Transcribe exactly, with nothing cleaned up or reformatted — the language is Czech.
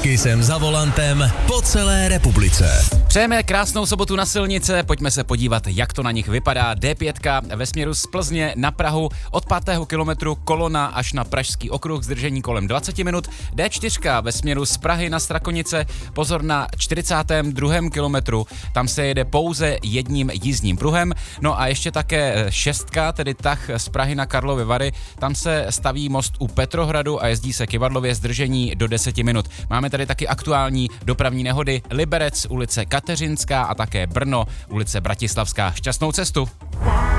Kysem za volantem po celé republice. Přejeme krásnou sobotu na silnice, pojďme se podívat, jak to na nich vypadá. D pět ve směru z Plzně na Prahu od pátého kilometru kolona až na Pražský okruh, zdržení kolem dvacet minut. D čtyři ve směru z Prahy na Strakonice, pozor na čtyřicátém druhém kilometru, tam se jede pouze jedním jízdním pruhem. No a ještě také šestka, tedy tah z Prahy na Karlovy Vary, tam se staví most u Petrohradu a jezdí se kyvadlově, zdržení do deseti minut. Máme tady taky aktuální dopravní nehody: Liberec, ulice Kateřinská a také Brno, ulice Bratislavská. Šťastnou cestu!